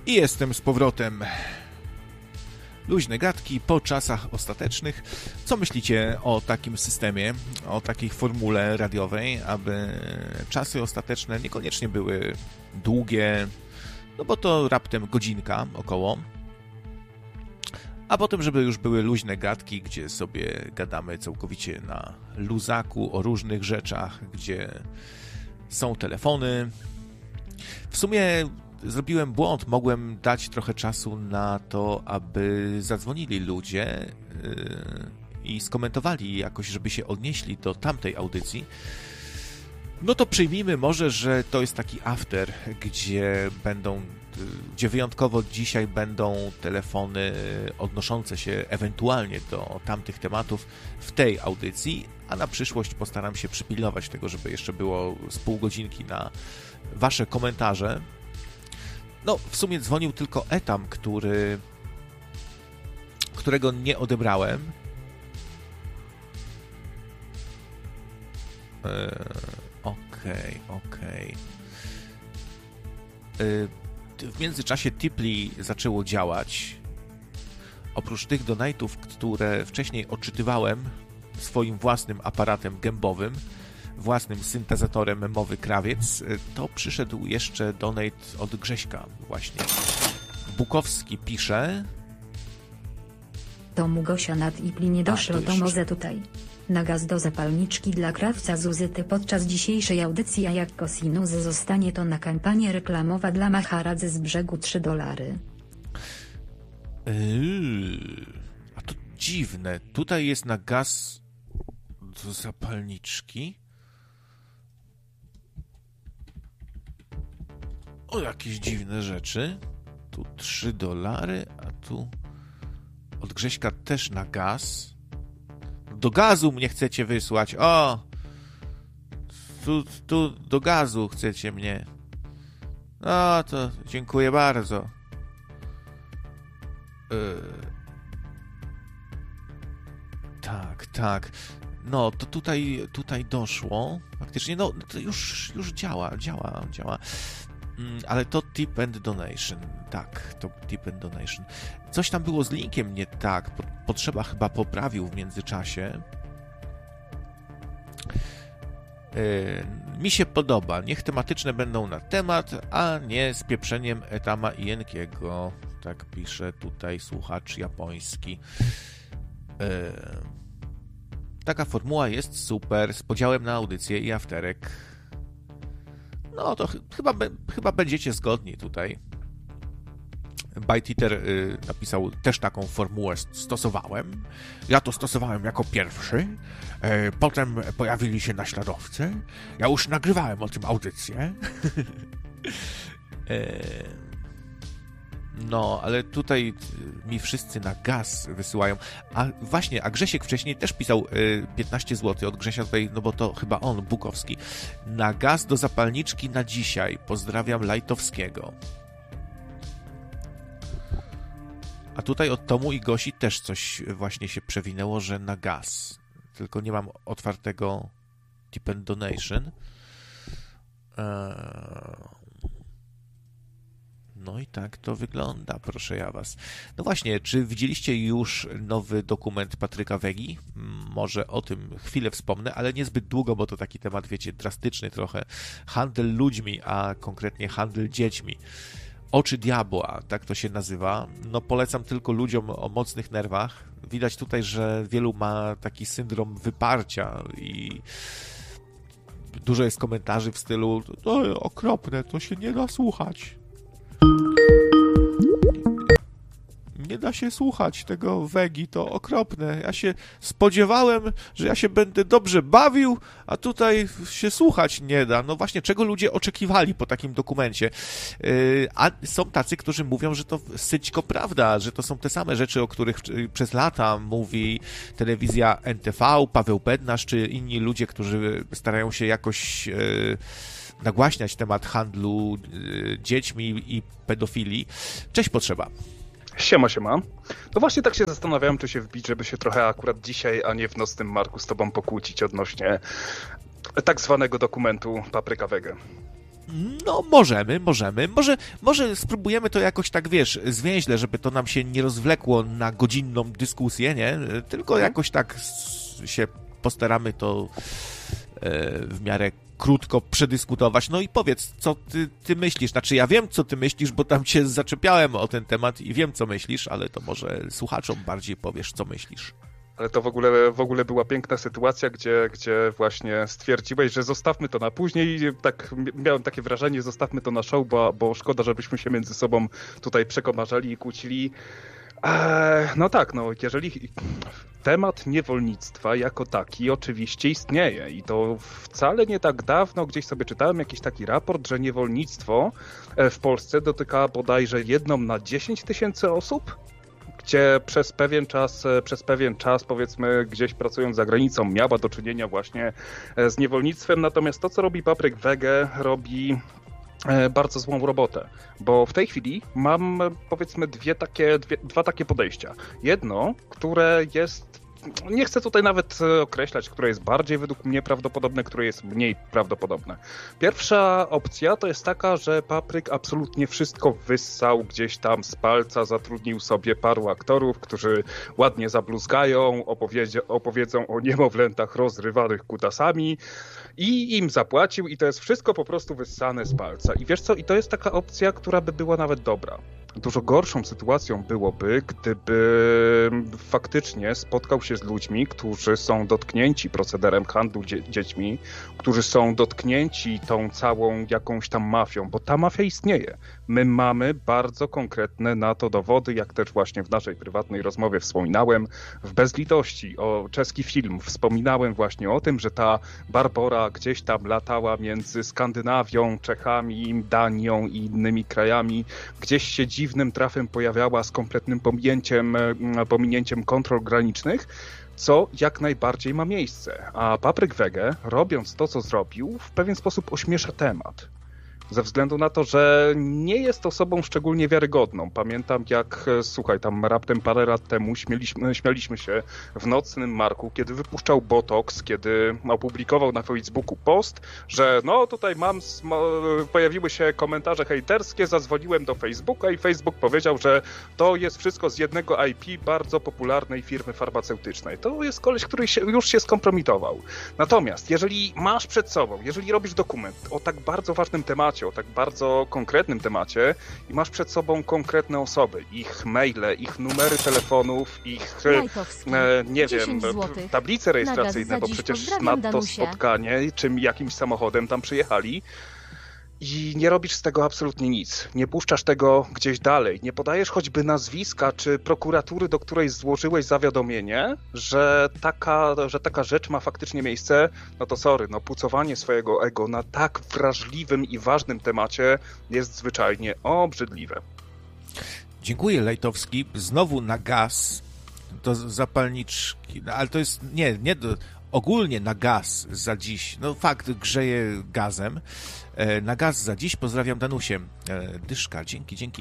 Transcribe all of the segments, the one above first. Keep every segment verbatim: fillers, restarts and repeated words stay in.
I jestem z powrotem. Luźne gadki po czasach ostatecznych. Co myślicie o takim systemie, o takiej formule radiowej, aby czasy ostateczne niekoniecznie były długie, no bo to raptem godzinka około, a potem, żeby już były luźne gadki, gdzie sobie gadamy całkowicie na luzaku o różnych rzeczach, gdzie są telefony. W sumie zrobiłem błąd, mogłem dać trochę czasu na to, aby zadzwonili ludzie yy, i skomentowali jakoś, żeby się odnieśli do tamtej audycji. No to przyjmijmy może, że to jest taki after, gdzie będą, gdzie wyjątkowo dzisiaj będą telefony odnoszące się ewentualnie do tamtych tematów w tej audycji, a na przyszłość postaram się przypilnować tego, żeby jeszcze było z pół godzinki na wasze komentarze. No, w sumie dzwonił tylko Etam, który, którego nie odebrałem. Eee, okej, okej. Eee, w międzyczasie Tipli zaczęło działać. Oprócz tych donate'ów, które wcześniej odczytywałem swoim własnym aparatem gębowym, własnym syntezatorem mowy krawiec, to przyszedł jeszcze donate od Grześka właśnie. Bukowski pisze: To mu Gosia nad Ipli nie doszło, to może tutaj. Na gaz do zapalniczki dla krawca Zuzyty podczas dzisiejszej audycji, a jak kosinuzy zostanie, to na kampanię reklamowa dla Maharadzy z brzegu trzy dolary. Yy, a to dziwne. Tutaj jest na gaz do zapalniczki. O, jakieś dziwne rzeczy. Tu trzy dolary, a tu od Grześka też na gaz. Do gazu mnie chcecie wysłać. O! Tu, tu do gazu chcecie mnie. No to dziękuję bardzo. Yy. Tak, tak. No, to tutaj, tutaj doszło. Faktycznie, no, to już, już działa, działa, działa. Ale to tip and donation. Tak, to tip and donation. Coś tam było z linkiem nie tak. Potrzeba chyba poprawił w międzyczasie. Yy, mi się podoba. Niech tematyczne będą na temat, a nie z pieprzeniem Etama i Jenkiego. Tak pisze tutaj słuchacz japoński. Yy, taka formuła jest super. Z podziałem na audycję i afterek. No to ch- chyba, chyba będziecie zgodni tutaj. Byteater y, napisał: też taką formułę stosowałem. Ja to stosowałem jako pierwszy. Y, potem pojawili się naśladowcy. Ja już nagrywałem o tym audycję. y, no, ale tutaj mi wszyscy na gaz wysyłają. A właśnie, a Grzesiek wcześniej też pisał y, piętnaście złotych od Grzesia tutaj, no bo to chyba on, Bukowski. Na gaz do zapalniczki na dzisiaj. Pozdrawiam Lajtowskiego. A tutaj od Tomu i Gosi też coś właśnie się przewinęło, że na gaz. Tylko nie mam otwartego tip and donation. Eee... No i tak to wygląda, proszę ja was. No właśnie, czy widzieliście już nowy dokument Patryka Wegi? Może o tym chwilę wspomnę, ale niezbyt długo, bo to taki temat, wiecie, drastyczny trochę. Handel ludźmi, a konkretnie handel dziećmi. Oczy diabła, tak to się nazywa. No polecam tylko ludziom o mocnych nerwach. Widać tutaj, że wielu ma taki syndrom wyparcia i dużo jest komentarzy w stylu: to okropne, to się nie da słuchać. Nie da się słuchać tego Wegi, to okropne. Ja się spodziewałem, że ja się będę dobrze bawił, a tutaj się słuchać nie da. No właśnie, czego ludzie oczekiwali po takim dokumencie? Yy, a są tacy, którzy mówią, że to syćko prawda, że to są te same rzeczy, o których przez lata mówi telewizja N T V, Paweł Bednarz, czy inni ludzie, którzy starają się jakoś Yy, nagłaśniać temat handlu y, dziećmi i pedofilii. Cześć, Potrzeba. Siema, siema. No właśnie tak się zastanawiałem, czy się wbić, żeby się trochę akurat dzisiaj, a nie w nocnym Marku z tobą pokłócić odnośnie tak zwanego dokumentu Papryka Wege. No, możemy, możemy. Może, może spróbujemy to jakoś tak, wiesz, zwięźle, żeby to nam się nie rozwlekło na godzinną dyskusję, nie? Tylko jakoś tak się postaramy to w miarę krótko przedyskutować. No i powiedz, co ty, ty myślisz? Znaczy, ja wiem, co ty myślisz, bo tam cię zaczepiałem o ten temat i wiem, co myślisz, ale to może słuchaczom bardziej powiesz, co myślisz. Ale to w ogóle, w ogóle była piękna sytuacja, gdzie, gdzie właśnie stwierdziłeś, że zostawmy to na później. Tak miałem takie wrażenie, zostawmy to na show, bo, bo szkoda, żebyśmy się między sobą tutaj przekomarzali i kłócili. Eee, no tak, no jeżeli temat niewolnictwa jako taki oczywiście istnieje i to wcale nie tak dawno gdzieś sobie czytałem jakiś taki raport, że niewolnictwo w Polsce dotyka bodajże jedną na dziesięć tysięcy osób, gdzie przez pewien czas, przez pewien czas, powiedzmy, gdzieś pracując za granicą, miała do czynienia właśnie z niewolnictwem. Natomiast to, co robi Papryk Wege, robi bardzo złą robotę, bo w tej chwili mam, powiedzmy, dwie takie, dwie, dwa takie podejścia. Jedno, które jest, nie chcę tutaj nawet określać, które jest bardziej według mnie prawdopodobne, które jest mniej prawdopodobne. Pierwsza opcja to jest taka, że Papryk absolutnie wszystko wyssał gdzieś tam z palca, zatrudnił sobie paru aktorów, którzy ładnie zabluzgają, opowiedzie, opowiedzą o niemowlętach rozrywanych kutasami i im zapłacił i to jest wszystko po prostu wyssane z palca. I wiesz co, i to jest taka opcja, która by była nawet dobra. Dużo gorszą sytuacją byłoby, gdyby faktycznie spotkał się z ludźmi, którzy są dotknięci procederem handlu dzie- dziećmi, którzy są dotknięci tą całą jakąś tam mafią, bo ta mafia istnieje. My mamy bardzo konkretne na to dowody, jak też właśnie w naszej prywatnej rozmowie wspominałem, w Bezlitości, o czeski film, wspominałem właśnie o tym, że ta Barbora gdzieś tam latała między Skandynawią, Czechami, Danią i innymi krajami, gdzieś się dziwnym trafem pojawiała z kompletnym pominięciem, pominięciem kontrol granicznych, co jak najbardziej ma miejsce. A Papryk Wege, robiąc to, co zrobił, w pewien sposób ośmiesza temat. Ze względu na to, że nie jest osobą szczególnie wiarygodną. Pamiętam jak, słuchaj, tam raptem parę lat temu śmieliśmy, śmialiśmy się w Nocnym Marku, kiedy wypuszczał Botox, kiedy opublikował na Facebooku post, że no tutaj mam, pojawiły się komentarze hejterskie, zadzwoniłem do Facebooka i Facebook powiedział, że to jest wszystko z jednego I P bardzo popularnej firmy farmaceutycznej. To jest koleś, który się, już się skompromitował. Natomiast jeżeli masz przed sobą, jeżeli robisz dokument o tak bardzo ważnym temacie, o tak bardzo konkretnym temacie i masz przed sobą konkretne osoby, ich maile, ich numery telefonów, ich e, nie wiem, tablice rejestracyjne, bo przecież na to spotkanie czym jakimś samochodem tam przyjechali i nie robisz z tego absolutnie nic. Nie puszczasz tego gdzieś dalej. Nie podajesz choćby nazwiska czy prokuratury, do której złożyłeś zawiadomienie, że taka, że taka rzecz ma faktycznie miejsce. No to sorry, no pucowanie swojego ego na tak wrażliwym i ważnym temacie jest zwyczajnie obrzydliwe. Dziękuję, Lejtowski. Znowu na gaz do zapalniczki, no, ale to jest, nie, nie do, ogólnie na gaz za dziś. No fakt, grzeje gazem. Na gaz za dziś. Pozdrawiam Danusię. Dyszka, dzięki, dzięki.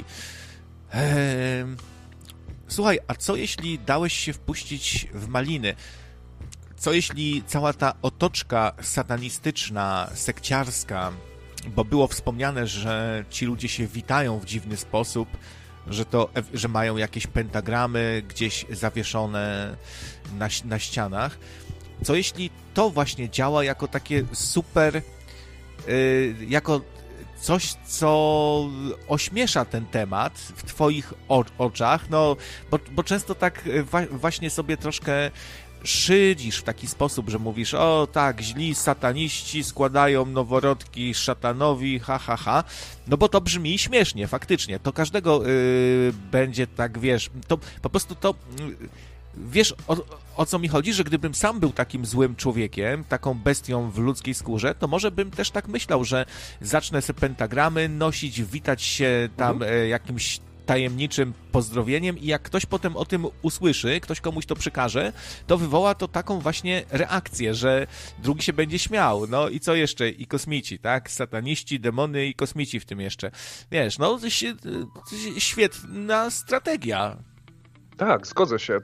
Słuchaj, a co jeśli dałeś się wpuścić w maliny? Co jeśli cała ta otoczka satanistyczna, sekciarska, bo było wspomniane, że ci ludzie się witają w dziwny sposób, że, to, że mają jakieś pentagramy gdzieś zawieszone na, na ścianach. Co jeśli to właśnie działa jako takie super... jako coś, co ośmiesza ten temat w twoich oczach, no, bo, bo często tak właśnie sobie troszkę szydzisz w taki sposób, że mówisz, o tak, źli sataniści składają noworodki szatanowi, ha, ha, ha, no bo to brzmi śmiesznie, faktycznie, to każdego yy, będzie tak, wiesz, to po prostu to... Yy, Wiesz, o, o co mi chodzi? Że gdybym sam był takim złym człowiekiem, taką bestią w ludzkiej skórze, to może bym też tak myślał, że zacznę sobie pentagramy nosić, witać się tam mhm. e, jakimś tajemniczym pozdrowieniem i jak ktoś potem o tym usłyszy, ktoś komuś to przekaże, to wywoła to taką właśnie reakcję, że drugi się będzie śmiał. No i co jeszcze? I kosmici, tak? Sataniści, demony i kosmici w tym jeszcze. Wiesz, no świetna strategia. Tak, zgodzę się.